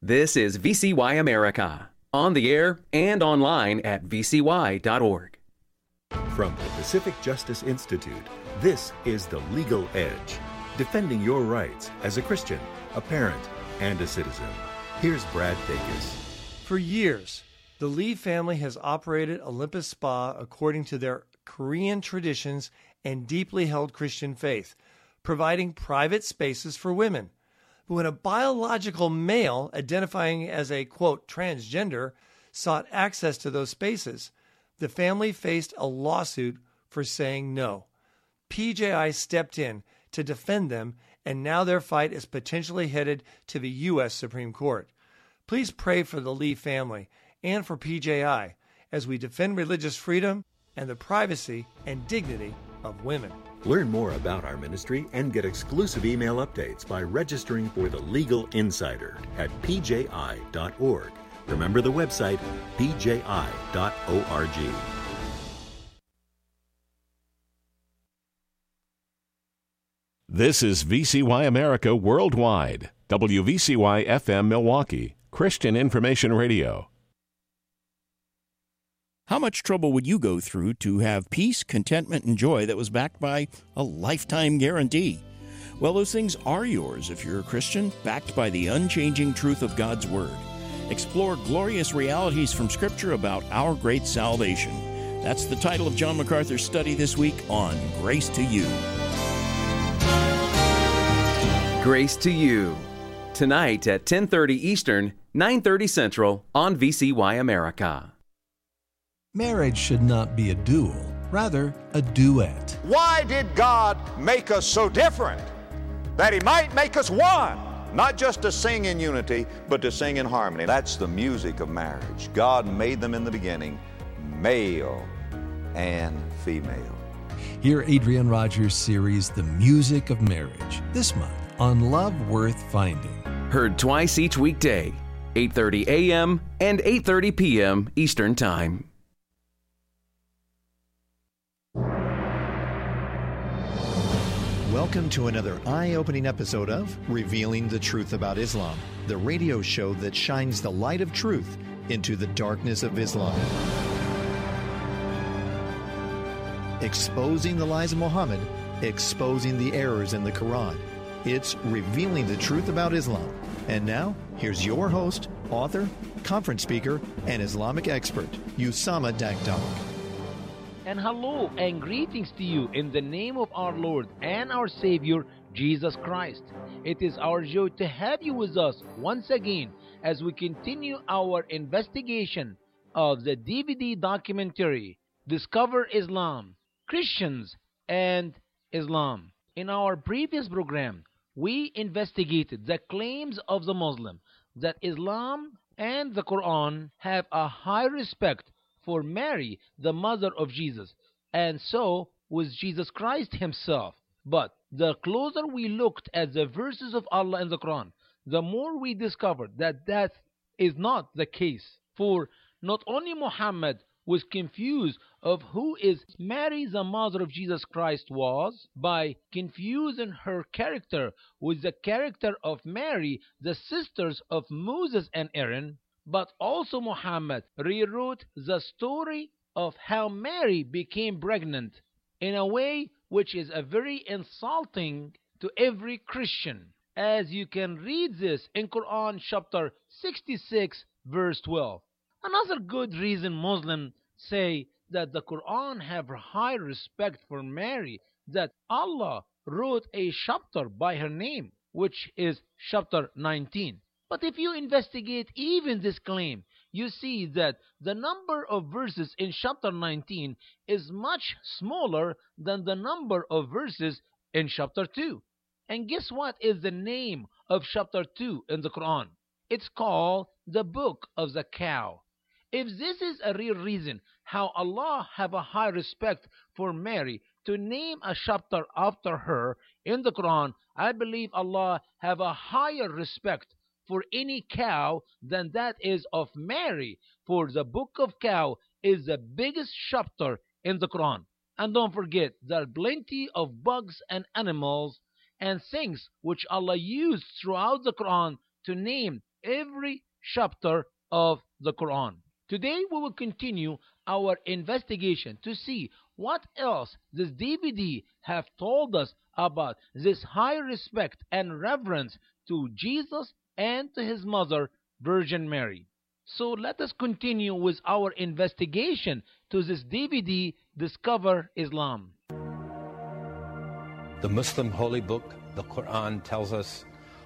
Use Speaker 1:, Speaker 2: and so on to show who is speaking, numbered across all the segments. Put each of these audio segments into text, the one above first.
Speaker 1: This is VCY America, on the air and online at vcy.org.
Speaker 2: From the Pacific Justice Institute, this is The Legal Edge, defending your rights as a Christian, a parent, and a citizen. Here's Brad Dacus.
Speaker 3: For years, the Lee family has operated Olympus Spa according to their Korean traditions and deeply held Christian faith, providing private spaces for women. But when a biological male identifying as a, quote, transgender sought access to those spaces, the family faced a lawsuit for saying no. PJI stepped in to defend them, and now their fight is potentially headed to the U.S. Supreme Court. Please pray for the Lee family and for PJI as we defend religious freedom and the privacy and dignity of women.
Speaker 2: Learn more about our ministry and get exclusive email updates by registering for the Legal Insider at pji.org. Remember the website, pji.org.
Speaker 4: This is VCY America Worldwide, WVCY FM Milwaukee, Christian Information Radio.
Speaker 5: How much trouble would you go through to have peace, contentment, and joy that was backed by a lifetime guarantee? Well, those things are yours if you're a Christian, backed by the unchanging truth of God's Word. Explore glorious realities from Scripture about our great salvation. That's the title of John MacArthur's study this week on Grace to You.
Speaker 1: Grace to You. Tonight at 10:30 Eastern, 9:30 Central on VCY America.
Speaker 6: Marriage should not be a duel, rather a duet.
Speaker 7: Why did God make us so different? That He might make us one. Not just to sing in unity, but to sing in harmony. That's the music of marriage. God made them in the beginning, male and female.
Speaker 6: Hear Adrian Rogers' series, The Music of Marriage, this month on Love Worth Finding.
Speaker 1: Heard twice each weekday, 8:30 a.m. and 8:30 p.m. Eastern Time.
Speaker 8: Welcome to another eye-opening episode of Revealing the Truth About Islam, the radio show that shines the light of truth into the darkness of Islam. Exposing the lies of Muhammad, exposing the errors in the Quran. It's Revealing the Truth About Islam. And now, here's your host, author, conference speaker, and Islamic expert, Usama Dagdag.
Speaker 9: And hello and greetings to you in the name of our Lord and our Savior, Jesus Christ. It is our joy to have you with us once again as we continue our investigation of the DVD documentary, Discover Islam, Christians and Islam. In our previous program, we investigated the claims of the Muslim that Islam and the Quran have a high respect for Mary, the mother of Jesus, and so was Jesus Christ himself. But the closer we looked at the verses of Allah in the Quran, the more we discovered that that is not the case. For not only Muhammad was confused of who is Mary, the mother of Jesus Christ was, by confusing her character with the character of Mary, the sisters of Moses and Aaron, but also Muhammad rewrote the story of how Mary became pregnant in a way which is a very insulting to every Christian, as you can read this in Quran chapter 66 verse 12. Another good reason Muslims say that the Quran have high respect for Mary, that Allah wrote a chapter by her name, which is chapter 19. But if you investigate even this claim, you see that the number of verses in chapter 19 is much smaller than the number of verses in chapter 2. And guess what is the name of chapter 2 in the Quran? It's called the Book of the Cow. If this is a real reason how Allah have a high respect for Mary to name a chapter after her in the Quran, I believe Allah have a higher respect for any cow than that is of Mary, for the Book of Cow is the biggest chapter in the Quran. And don't forget, there are plenty of bugs and animals and things which Allah used throughout the Quran to name every chapter of the Quran. Today we will continue our investigation to see what else this DVD have told us about this high respect and reverence to Jesus and to his mother, Virgin Mary. So let us continue with our investigation to this DVD, Discover Islam.
Speaker 10: The Muslim holy book, the Quran, tells us,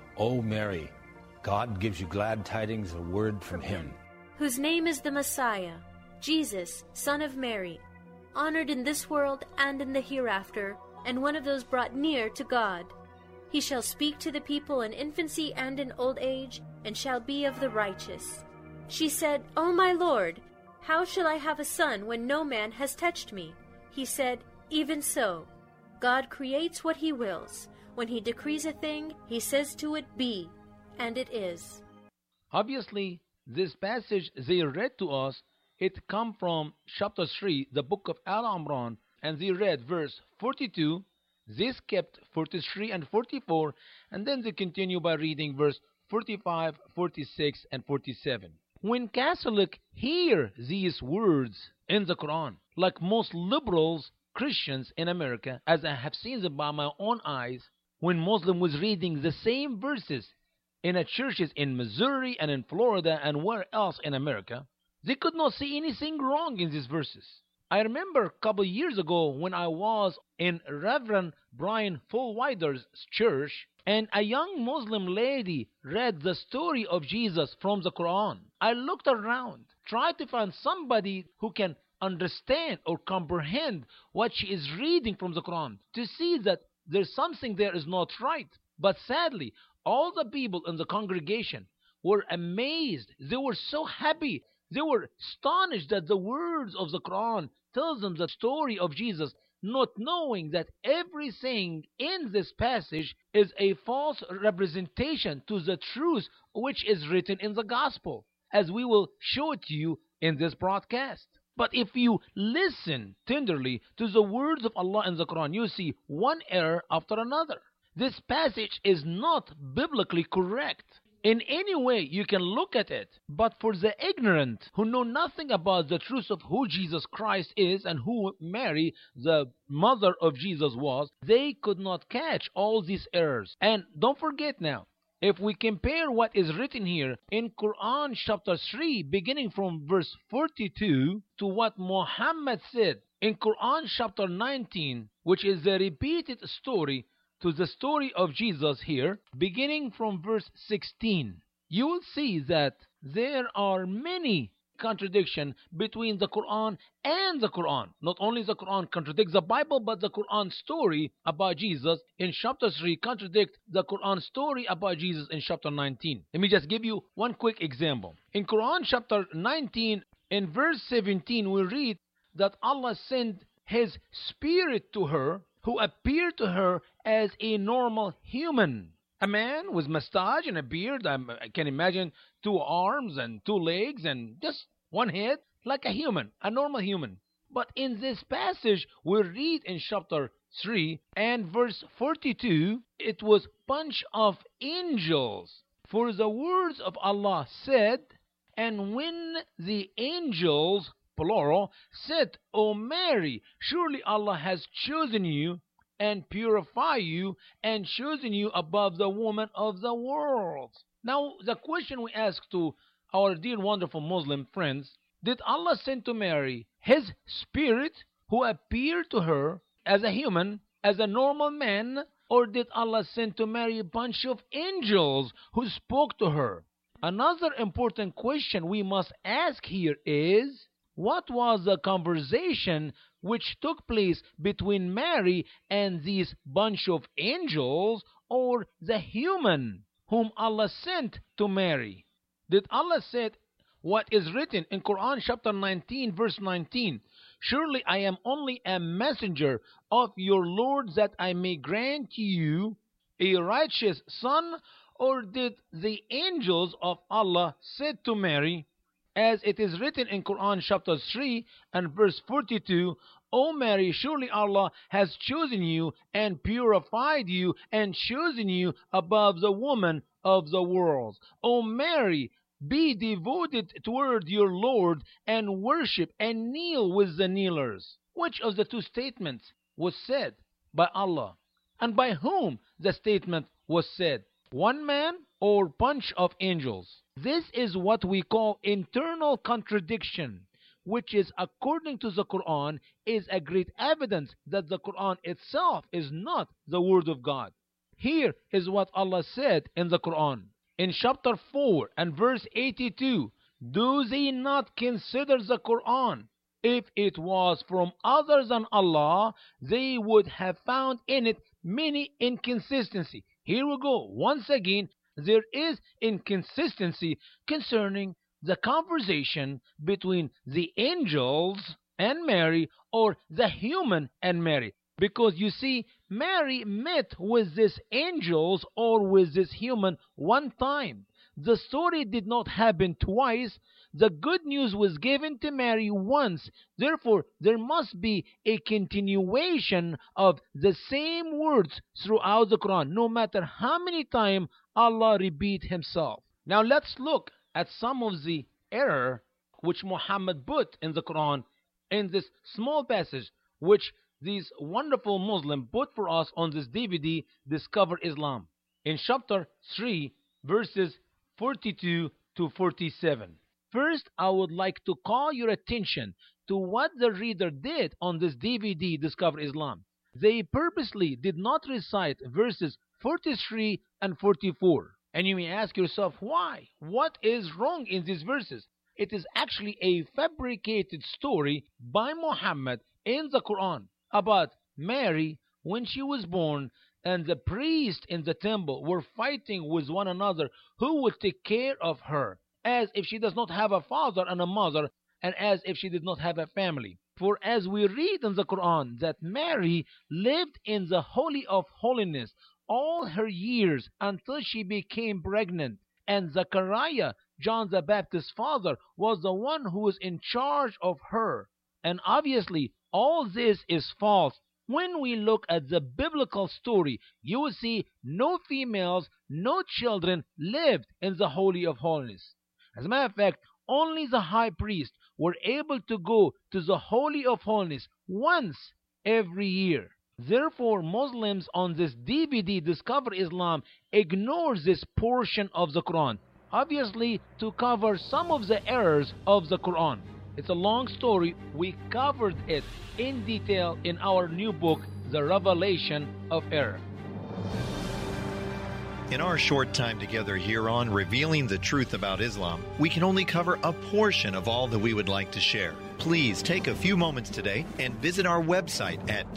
Speaker 10: O Mary, God gives you glad tidings, a word from him,
Speaker 11: whose name is the Messiah, Jesus, son of Mary, honored in this world and in the hereafter, and one of those brought near to God. He shall speak to the people in infancy and in old age, and shall be of the righteous. She said, O my Lord, how shall I have a son when no man has touched me? He said, even so. God creates what he wills. When he decrees a thing, he says to it, be, and it is.
Speaker 9: Obviously, this passage they read to us, it come from chapter 3, the book of Al-Imran, and they read verse 42, they skipped 43 and 44, and then they continue by reading verse 45, 46, and 47. When Catholics hear these words in the Quran, like most liberals, Christians in America, as I have seen them by my own eyes, when Muslim was reading the same verses in churches in Missouri and in Florida and where else in America, they could not see anything wrong in these verses. I remember a couple years ago when I was in Reverend Brian Fullwider's church, and a young Muslim lady read the story of Jesus from the Quran. I looked around, tried to find somebody who can understand or comprehend what she is reading from the Quran, to see that there's something there is not right. But sadly, all the people in the congregation were amazed. They were so happy. They were astonished that the words of the Quran tells them the story of Jesus, not knowing that everything in this passage is a false representation to the truth which is written in the gospel, as we will show it to you in this broadcast. But if you listen tenderly to the words of Allah in the Quran, you see one error after another. This passage is not biblically correct in any way you can look at it. But for the ignorant who know nothing about the truth of who Jesus Christ is and who Mary, the mother of Jesus, was, they could not catch all these errors. And don't forget now, if we compare what is written here in Quran chapter 3, beginning from verse 42, to what Muhammad said in Quran chapter 19, which is the repeated story to the story of Jesus here, beginning from verse 16, you will see that there are many contradictions between the Quran and the Quran. Not only the Quran contradicts the Bible, but the Quran story about Jesus in chapter 3 contradicts the Quran story about Jesus in chapter 19. Let me just give you one quick example. In Quran chapter 19, in verse 17, we read that Allah sent his spirit to her, who appeared to her as a normal human. A man with mustache and a beard. I can imagine 2 arms and 2 legs and just one head, like a human, a normal human. But in this passage we read in chapter 3 and verse 42, it was bunch of angels. For the words of Allah said, and when the angels, plural, said, O Mary, surely Allah has chosen you and purified you and chosen you above the women of the world. Now the question we ask to our dear wonderful Muslim friends, did Allah send to Mary his spirit who appeared to her as a human, as a normal man, or did Allah send to Mary a bunch of angels who spoke to her? Another important question we must ask here is, what was the conversation which took place between Mary and these bunch of angels, or the human whom Allah sent to Mary? Did Allah say what is written in Quran chapter 19 verse 19, surely I am only a messenger of your Lord that I may grant you a righteous son? Or did the angels of Allah said to Mary, as it is written in Quran chapter 3 and verse 42, O Mary, surely Allah has chosen you and purified you and chosen you above the women of the world. O Mary, be devoted toward your Lord and worship and kneel with the kneelers. Which of the two statements was said by Allah? And by whom the statement was said? One man or bunch of angels? This is what we call internal contradiction, which is, according to the Quran, is a great evidence that the Quran itself is not the word of God. Here is what Allah said in the Quran. In chapter 4 and verse 82, do they not consider the Quran? If it was from other than Allah, they would have found in it many inconsistencies. Here we go. Once again, there is inconsistency concerning the conversation between the angels and Mary, or the human and Mary. Because you see, Mary met with these angels or with this human one time. The story did not happen twice. The good news was given to Mary once. Therefore, there must be a continuation of the same words throughout the Quran, no matter how many times Allah repeat himself. Now let's look at some of the error which Muhammad put in the Quran in this small passage, which these wonderful Muslims put for us on this DVD, Discover Islam, in chapter 3, verses 42 to 47. First, I would like to call your attention to what the reader did on this DVD, Discover Islam. They purposely did not recite verses 43 and 44. And you may ask yourself, why? What is wrong in these verses? It is actually a fabricated story by Muhammad in the Quran about Mary when she was born, and the priests in the temple were fighting with one another who would take care of her, as if she does not have a father and a mother, and as if she did not have a family. For as we read in the Quran that Mary lived in the Holy of Holiness all her years until she became pregnant, and Zechariah, John the Baptist's father, was the one who was in charge of her. And obviously all this is false. When we look at the biblical story, you will see no females, no children lived in the Holy of Holiness. As a matter of fact, only the high priest were able to go to the Holy of Holiness once every year. Therefore, Muslims on this DVD, Discover Islam, ignore this portion of the Quran, obviously to cover some of the errors of the Quran. It's a long story. We covered it in detail in our new book, The Revelation of Error.
Speaker 8: In our short time together here on Revealing the Truth About Islam, we can only cover a portion of all that we would like to share. Please take a few moments today and visit our website at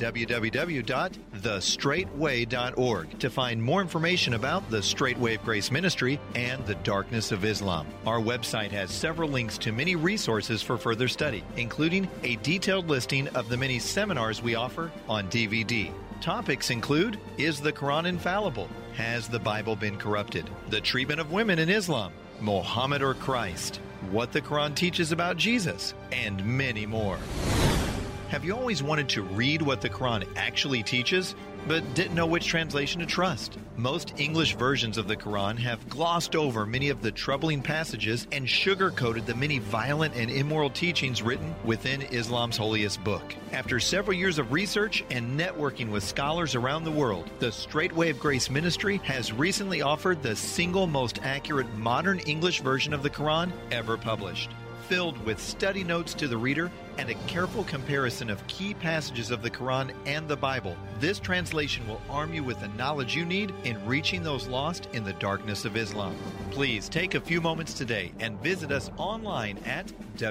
Speaker 8: www.thestraightway.org to find more information about the Straight Way of Grace Ministry and the Darkness of Islam. Our website has several links to many resources for further study, including a detailed listing of the many seminars we offer on DVD. Topics include: Is the Quran infallible? Has the Bible been corrupted? The treatment of women in Islam, Mohammed or Christ, what the Quran teaches about Jesus, and many more. Have you always wanted to read what the Quran actually teaches, but didn't know which translation to trust? Most English versions of the Quran have glossed over many of the troubling passages and sugar-coated the many violent and immoral teachings written within Islam's holiest book. After several years of research and networking with scholars around the world, the Straight Way of Grace Ministry has recently offered the single most accurate modern English version of the Quran ever published. Filled with study notes to the reader and a careful comparison of key passages of the Quran and the Bible, this translation will arm you with the knowledge you need in reaching those lost in the darkness of Islam. Please take a few moments today and visit us online at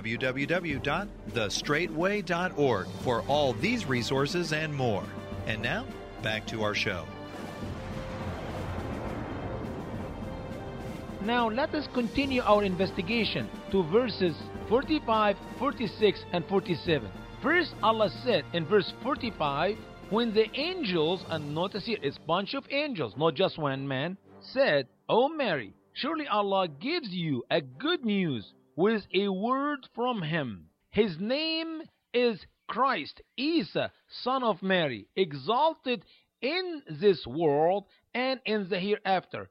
Speaker 8: www.thestraightway.org for all these resources and more. And now, back to our show.
Speaker 9: Now let us continue our investigation to verses 45, 46, and 47. First, Allah said in verse 45, when the angels, and notice here, it's a bunch of angels, not just one man, said, O Mary, surely Allah gives you a good news with a word from Him. His name is Christ, Isa, son of Mary, exalted in this world and in the hereafter.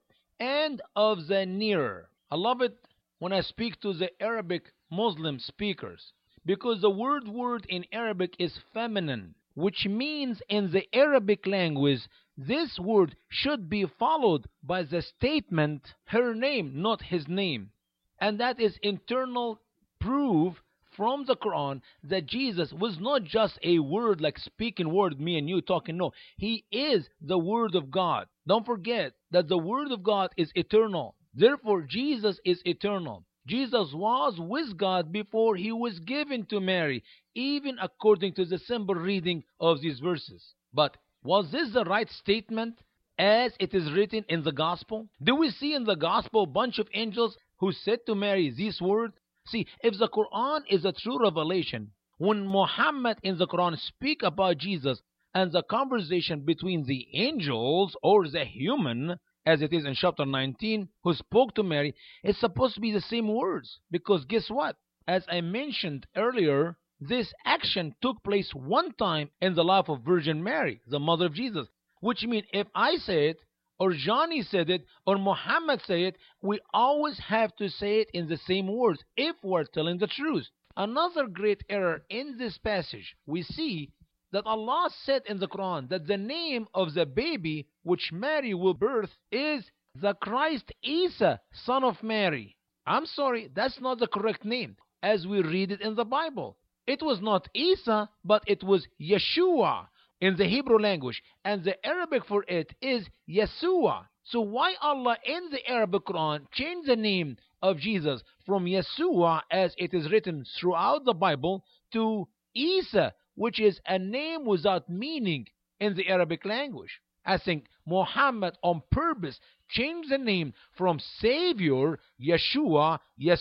Speaker 9: and of the nearer. I love it when I speak to the Arabic Muslim speakers, because the word in Arabic is feminine, which means in the Arabic language this word should be followed by the statement her name, not his name. And that is internal proof from the Quran that Jesus was not just a word, like speaking word, me and you talking. No, he is the Word of God. Don't forget that the Word of God is eternal. Therefore, Jesus is eternal. Jesus was with God before he was given to Mary, even according to the simple reading of these verses. But was this the right statement as it is written in the Gospel? Do we see in the Gospel a bunch of angels who said to Mary these words? See, if the Quran is a true revelation, when Muhammad in the Quran speak about Jesus and the conversation between the angels or the human, as it is in chapter 19, who spoke to Mary, it's supposed to be the same words. Because guess what? As I mentioned earlier, this action took place one time in the life of Virgin Mary, the mother of Jesus. Which means if I say it, or Johnny said it, or Muhammad said it, we always have to say it in the same words if we're telling the truth. Another great error in this passage, we see that Allah said in the Quran that the name of the baby which Mary will birth is the Christ Isa, son of Mary. I'm sorry, that's not the correct name as we read it in the Bible. It was not Isa, but it was Yeshua in the Hebrew language, and the Arabic for it is Yeshua. So why Allah in the Arabic Quran changed the name of Jesus from Yeshua, as it is written throughout the Bible, to Isa, which is a name without meaning in the Arabic language? I think Muhammad on purpose changed the name from Savior, Yeshua,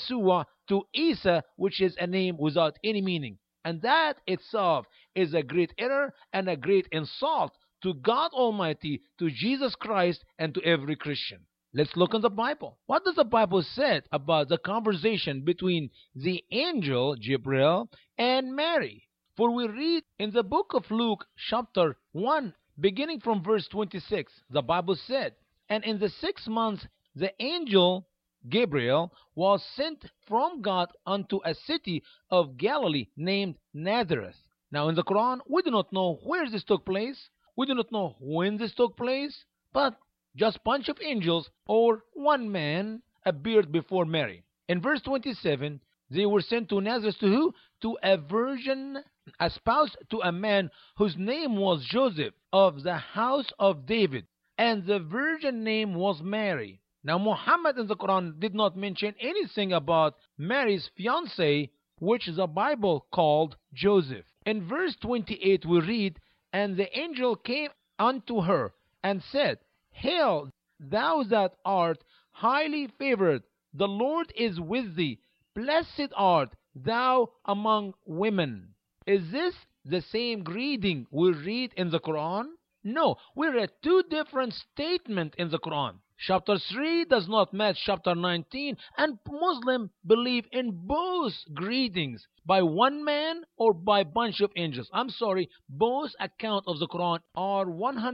Speaker 9: to Isa, which is a name without any meaning. And that itself is a great error and a great insult to God Almighty, to Jesus Christ, and to every Christian. Let's look in the Bible. What does the Bible say about the conversation between the angel Gabriel and Mary? For we read in the book of Luke, chapter 1, beginning from verse 26, the Bible said, "And in the 6th month the angel Gabriel was sent from God unto a city of Galilee named Nazareth." Now in the Quran, we do not know where this took place. We do not know when this took place. But just bunch of angels or one man appeared before Mary. In verse 27, they were sent to Nazareth to who? To a virgin espoused to a man whose name was Joseph, of the house of David. And the virgin name was Mary. Now Muhammad in the Quran did not mention anything about Mary's fiancé, which the Bible called Joseph. In verse 28 we read, "And the angel came unto her and said, Hail, thou that art highly favored, the Lord is with thee, blessed art thou among women." Is this the same greeting we read in the Quran? No, we read two different statements in the Quran. Chapter 3 does not match chapter 19, and Muslims believe in both greetings, by one man or by bunch of angels. I'm sorry, both accounts of the Quran are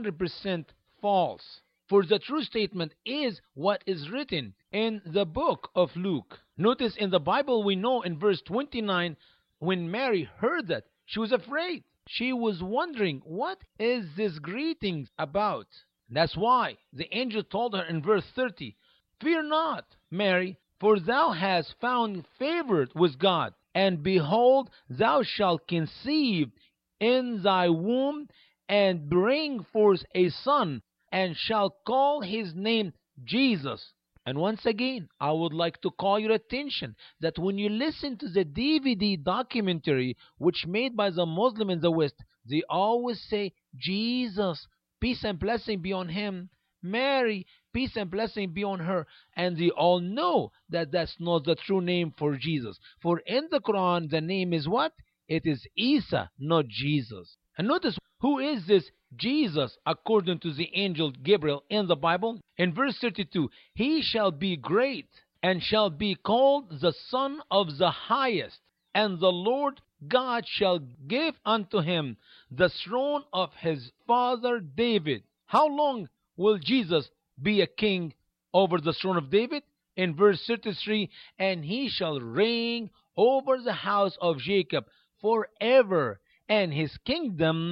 Speaker 9: 100% false. For the true statement is what is written in the book of Luke. Notice in the Bible we know in verse 29, when Mary heard that, she was afraid. She was wondering, what is this greeting about? That's why the angel told her in verse 30, "Fear not, Mary, for thou hast found favor with God, and behold, thou shalt conceive in thy womb, and bring forth a son, and shalt call his name Jesus." And once again, I would like to call your attention that when you listen to the DVD documentary which made by the Muslim in the West, they always say Jesus, peace and blessing be on him, Mary, peace and blessing be on her, and they all know that that's not the true name for Jesus. For in the Quran, the name is what? It is Isa, not Jesus. And notice, who is this Jesus according to the angel Gabriel in the Bible? In verse 32, "He shall be great, and shall be called the Son of the Highest, and the Lord God shall give unto him the throne of his father David." How long will Jesus be a king over the throne of David? In verse 33, and he shall reign over the house of Jacob forever, and his kingdom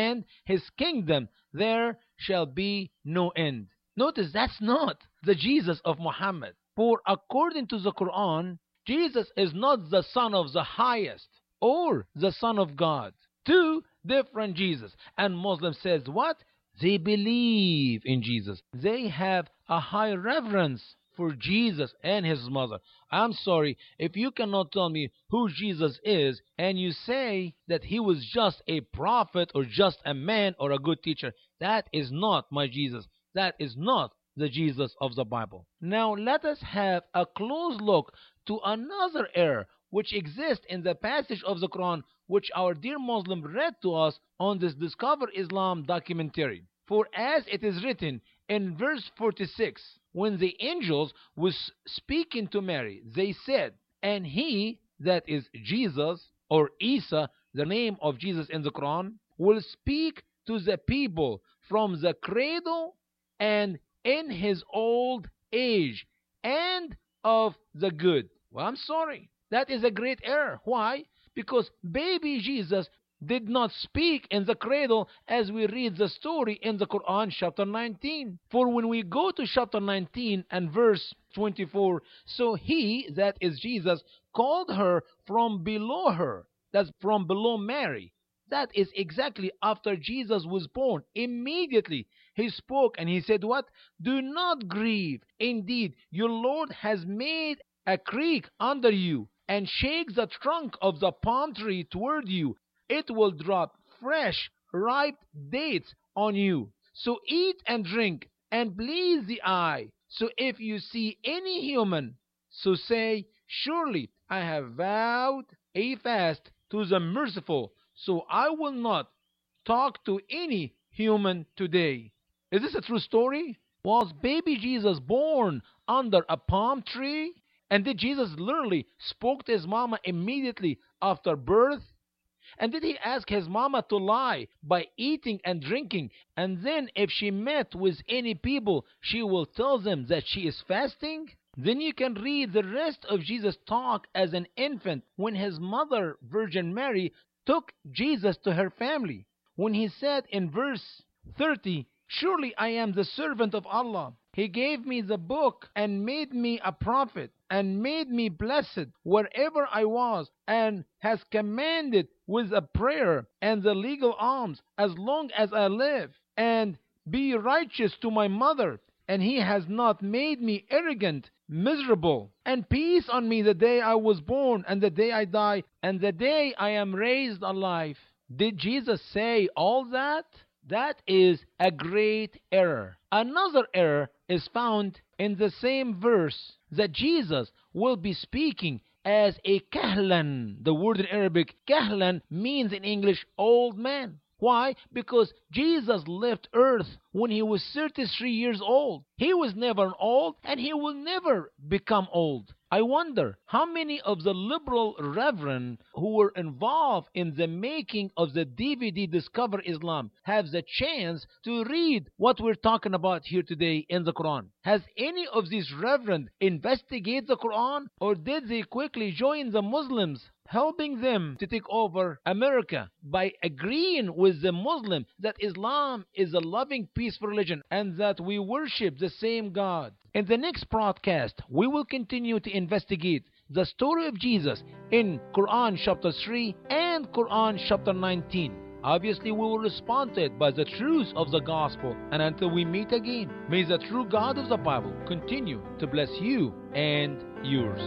Speaker 9: there shall be no end. Notice that's not the Jesus of Muhammad. For according to the Quran, Jesus is not the Son of the Highest or the Son of God. Two different Jesus. And Muslim says what? They believe in Jesus. They have a high reverence for Jesus and his mother. I'm sorry, if you cannot tell me who Jesus is and you say that he was just a prophet or just a man or a good teacher, that is not my Jesus. That is not the Jesus of the Bible. Now let us have a close look to another error which exists in the passage of the Quran which our dear Muslim read to us on this Discover Islam documentary. For as it is written in verse 46, when the angels was speaking to Mary, they said, and he, that is Jesus, or Isa, the name of Jesus in the Quran, will speak to the people from the cradle and in his old age and of the good. Well, I'm sorry. That is a great error. Why? Because baby Jesus did not speak in the cradle as we read the story in the Quran chapter 19. For when we go to chapter 19 and verse 24, so he, that is Jesus, called her from below her. That's from below Mary. That is exactly after Jesus was born. Immediately he spoke and he said what? Do not grieve. Indeed, your Lord has made a creek under you and shake the trunk of the palm tree toward you. It will drop fresh, ripe dates on you. So eat and drink and please the eye. So if you see any human, so say, surely I have vowed a fast to the merciful, so I will not talk to any human today. Is this a true story? Was baby Jesus born under a palm tree? And did Jesus literally spoke to his mama immediately after birth? And did he ask his mama to lie by eating and drinking? And then if she met with any people, she will tell them that she is fasting? Then you can read the rest of Jesus' talk as an infant when his mother, Virgin Mary, took Jesus to her family. When he said in verse 30, surely I am the servant of Allah. He gave me the book and made me a prophet and made me blessed wherever I was, and has commanded with a prayer and the legal alms as long as I live, and be righteous to my mother, and he has not made me arrogant, miserable, and peace on me the day I was born and the day I die and the day I am raised alive. Did Jesus say all that? That is a great error. Another error is found in the same verse that Jesus will be speaking as a kahlan. The word in Arabic, kahlan, means in English old man. Why? Because Jesus left earth when he was 33 years old. He was never old and he will never become old. I wonder how many of the liberal reverend who were involved in the making of the DVD Discover Islam have the chance to read what we're talking about here today in the Quran. Has any of these reverend investigated the Quran, or did they quickly join the Muslims, helping them to take over America by agreeing with the Muslim that Islam is a loving, peaceful religion and that we worship the same God? In the next broadcast, we will continue to investigate the story of Jesus in Quran chapter 3 and Quran chapter 19. Obviously, we will respond to it by the truths of the gospel. And until we meet again, may the true God of the Bible continue to bless you and yours.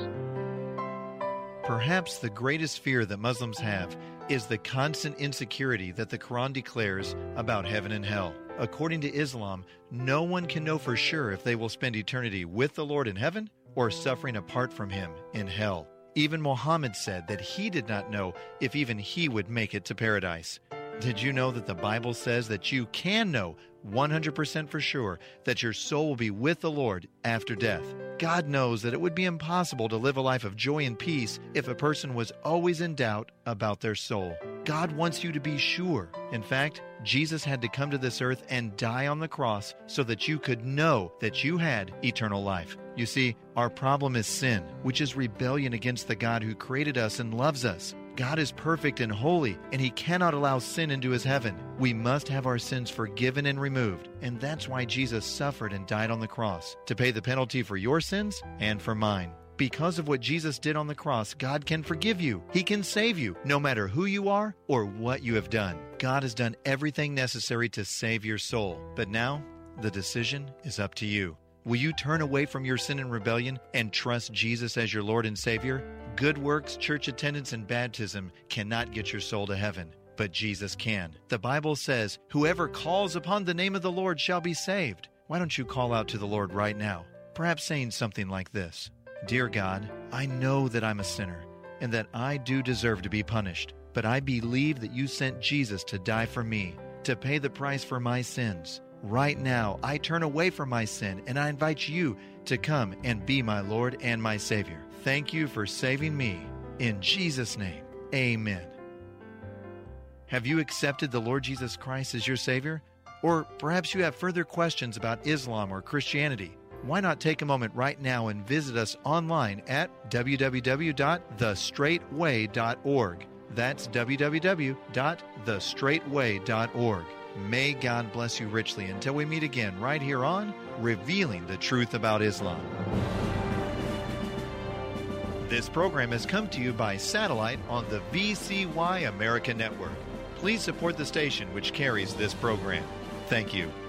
Speaker 8: Perhaps the greatest fear that Muslims have is the constant insecurity that the Quran declares about heaven and hell. According to Islam, no one can know for sure if they will spend eternity with the Lord in heaven or suffering apart from him in hell. Even Muhammad said that he did not know if even he would make it to paradise. Did you know that the Bible says that you can know 100% for sure that your soul will be with the Lord after death? God knows that it would be impossible to live a life of joy and peace if a person was always in doubt about their soul. God wants you to be sure. In fact, Jesus had to come to this earth and die on the cross so that you could know that you had eternal life. You see, our problem is sin, which is rebellion against the God who created us and loves us. God is perfect and holy, and He cannot allow sin into His heaven. We must have our sins forgiven and removed, and that's why Jesus suffered and died on the cross, to pay the penalty for your sins and for mine. Because of what Jesus did on the cross, God can forgive you. He can save you, no matter who you are or what you have done. God has done everything necessary to save your soul. But now, the decision is up to you. Will you turn away from your sin and rebellion and trust Jesus as your Lord and Savior? Good works, church attendance, and baptism cannot get your soul to heaven, but Jesus can. The Bible says, "Whoever calls upon the name of the Lord shall be saved." Why don't you call out to the Lord right now? Perhaps saying something like this: Dear God, I know that I'm a sinner and that I do deserve to be punished, but I believe that you sent Jesus to die for me, to pay the price for my sins. Right now, I turn away from my sin and I invite you to come and be my Lord and my Savior. Thank you for saving me. In Jesus' name, amen. Have you accepted the Lord Jesus Christ as your Savior? Or perhaps you have further questions about Islam or Christianity. Why not take a moment right now and visit us online at www.thestraightway.org. That's www.thestraightway.org. May God bless you richly until we meet again right here on Revealing the Truth About Islam. This program has come to you by satellite on the VCY America Network. Please support the station which carries this program. Thank you.